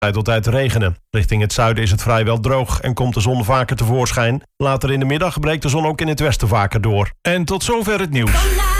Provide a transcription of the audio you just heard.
tijd tot tijd regenen. Richting het zuiden is het vrijwel droog en komt de zon vaker tevoorschijn. Later in de middag breekt de zon ook in het westen vaker door. En tot zover het nieuws.